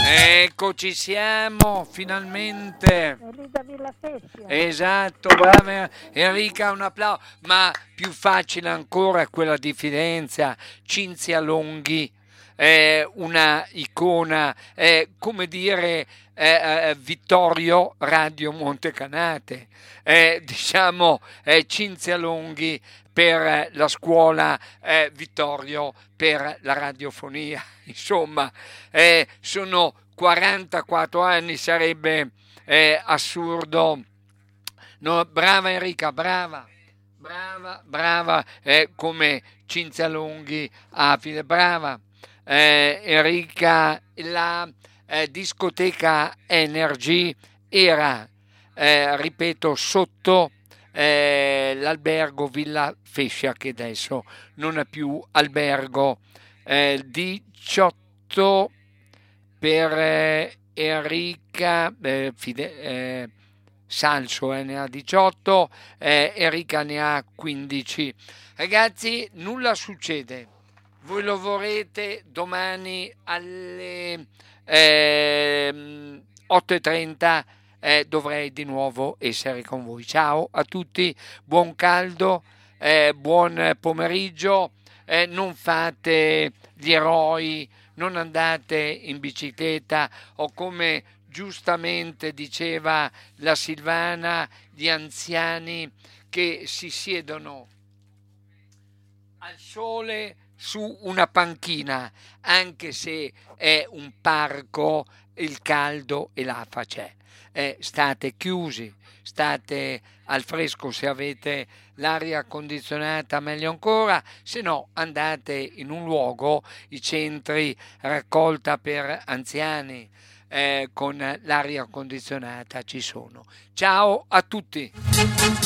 Eccoci siamo, finalmente. Rita Villa Spezia. Esatto, brava Enrica, un applauso. Ma più facile ancora è quella di Fidenza, Cinzia Longhi, una icona, come dire, Vittorio Radio Montecanate, diciamo Cinzia Longhi per la scuola, Vittorio per la radiofonia. Insomma, sono 44 anni, sarebbe assurdo. No, brava Enrica, brava, brava, brava, come Cinzia Longhi, Afide, brava. Enrica, la discoteca Energy era, ripeto, sotto l'albergo Villa Fescia, che adesso non è più albergo. 18 per Enrica, Salso ne ha 18, Enrica ne ha 15. Ragazzi, nulla succede. Voi lo vorrete domani alle 8:30, dovrei di nuovo essere con voi. Ciao a tutti, buon caldo, buon pomeriggio, non fate gli eroi, non andate in bicicletta o, come giustamente diceva la Silvana, gli anziani che si siedono al sole su una panchina, anche se è un parco, il caldo e l'afa c'è. State chiusi, state al fresco se avete l'aria condizionata, meglio ancora, se no andate in un luogo, i centri raccolta per anziani, con l'aria condizionata ci sono. Ciao a tutti!